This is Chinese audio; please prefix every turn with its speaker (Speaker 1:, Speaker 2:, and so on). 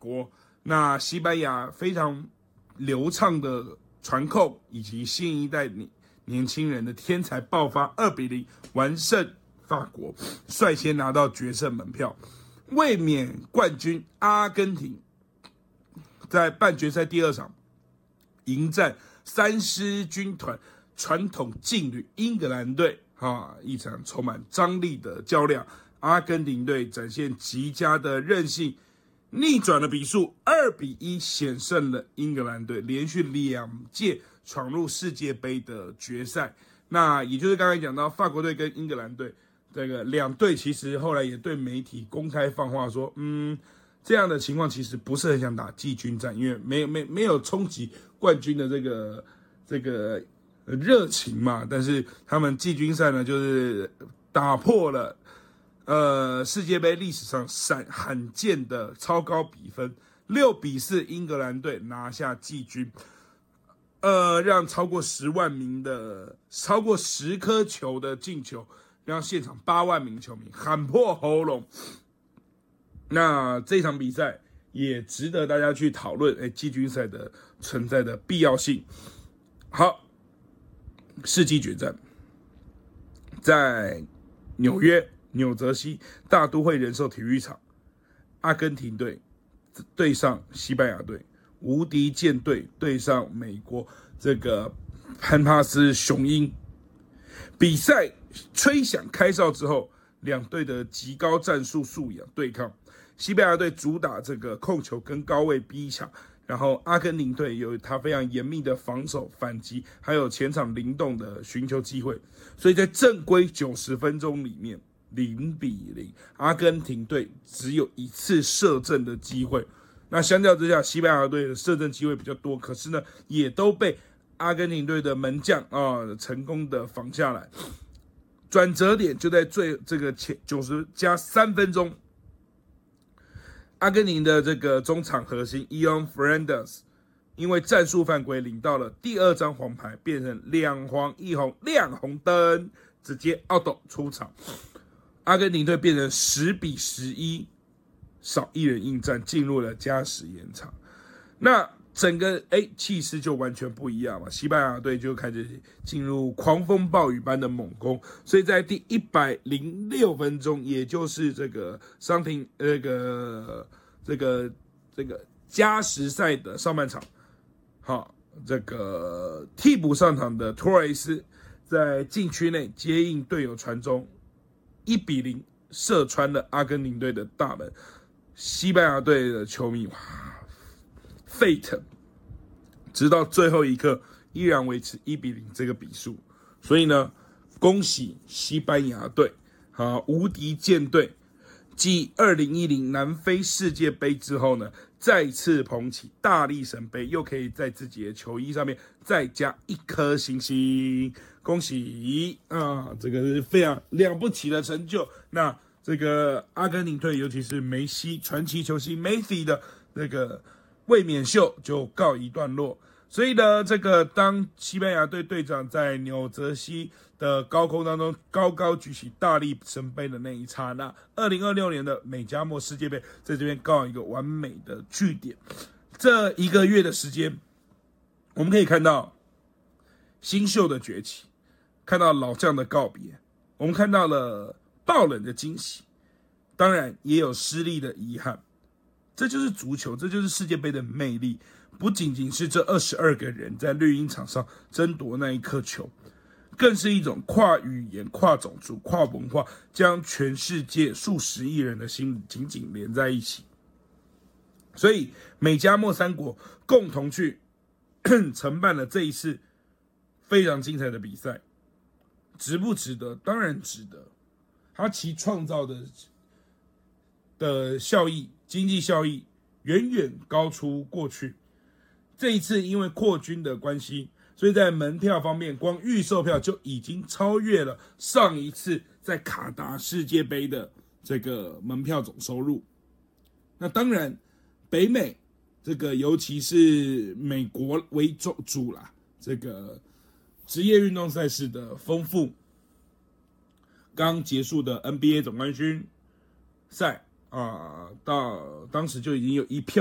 Speaker 1: 国，那西班牙非常流畅的传控以及新一代年轻人的天才爆发，2-0完胜法国，率先拿到决胜门票。卫冕冠军阿根廷在半决赛第2场迎战三狮军团传统劲旅英格兰队，一场充满张力的较量。阿根廷队展现极佳的韧性，逆转了比数，2-1险胜了英格兰队，连续2届闯入世界杯的决赛。那也就是刚才讲到法国队跟英格兰队，这个两队其实后来也对媒体公开放话说，这样的情况其实不是很想打季军战，因为没有冲击冠军的这个热情嘛。但是他们季军赛呢，就是打破了世界杯历史上罕见的超高比分，6-4英格兰队拿下季军，让超过10万名的超过10颗球的进球，让现场8万名球迷喊破喉咙。那这场比赛也值得大家去讨论，季军赛的存在的必要性。好，世纪决战在纽泽西大都会人寿体育场，阿根廷队对上西班牙队，无敌舰队对上美国这个潘帕斯雄鹰。比赛吹响开哨之后，两队的极高战术素养对抗。西班牙队主打这个控球跟高位逼抢，然后阿根廷队有他非常严密的防守反击，还有前场灵动的寻求机会，所以在正规90分钟里面0-0，阿根廷队只有1次射正的机会。那相较之下，西班牙队的射正机会比较多，可是呢，也都被阿根廷队的门将成功的防下来。转折点就在这个前90+3分钟。阿根廷的这个中场核心 Ion Fernandez 因为战术犯规领到了第2张黄牌，变成2黄1红亮红灯，直接 out 出场。阿根廷队变成10-11，少1人应战，进入了加时延长。那整个气势就完全不一样嘛，西班牙队就开始进入狂风暴雨般的猛攻，所以在第106分钟，也就是这个伤停这个加时赛的上半场，这个替补上场的托雷斯在禁区内接应队友传中，1-0射穿了阿根廷队的大门。西班牙队的球迷沸腾，直到最后一刻依然维持1-0这个比数。所以呢，恭喜西班牙队无敌舰队，继2010南非世界杯之后呢，再次捧起大力神杯，又可以在自己的球衣上面再加1颗星星，恭喜这个是非常了不起的成就。那这个阿根廷队，尤其是梅西传奇球星梅西的那个卫冕秀就告一段落。所以呢，这个当西班牙队队长在纽泽西的高空当中高高举起大力神杯的那一刹那，2026年的美加墨世界杯在这边告一个完美的句点。这1个月的时间，我们可以看到新秀的崛起，看到老将的告别，我们看到了爆冷的惊喜，当然也有失利的遗憾。这就是足球，这就是世界杯的魅力，不仅仅是这22个人在绿茵场上争夺那一颗球，更是一种跨语言、跨种族、跨文化，将全世界数十亿人的心紧紧连在一起。所以美加墨3国共同去承办了这一次非常精彩的比赛，值不值得？当然值得。它其创造的效益，经济效益远远高出过去。这一次因为扩军的关系，所以在门票方面，光预售票就已经超越了上一次在卡达世界杯的这个门票总收入。那当然，北美这个尤其是美国为主啦，这个职业运动赛事的丰富。刚结束的 NBA 总冠军赛到当时就已经有1票